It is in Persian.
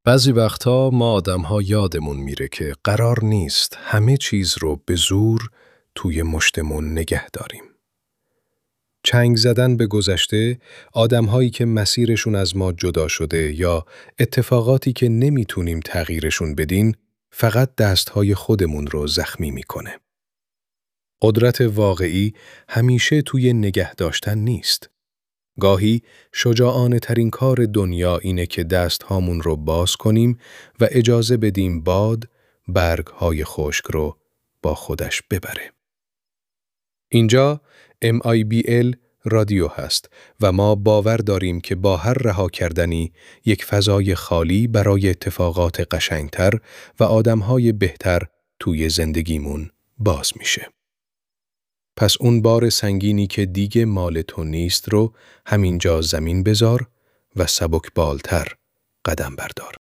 بعضی وقتا ما آدم‌ها یادمون میره که قرار نیست همه چیز رو به زور توی مشتمون نگه داریم. چنگ زدن به گذشته، آدم‌هایی که مسیرشون از ما جدا شده یا اتفاقاتی که نمیتونیم تغییرشون بدین، فقط دست‌های خودمون رو زخمی میکنه. قدرت واقعی همیشه توی نگه داشتن نیست. گاهی شجاعانه ترین کار دنیا اینه که دست هامون رو باز کنیم و اجازه بدیم باد برگ های خشک رو با خودش ببره. اینجا MIBL رادیو هست و ما باور داریم که با هر رها کردنی یک فضای خالی برای اتفاقات قشنگتر و آدمهای بهتر توی زندگیمون باز میشه. پس اون بار سنگینی که دیگه مال تو نیست رو همینجا زمین بذار و سبک بالتر قدم بردار.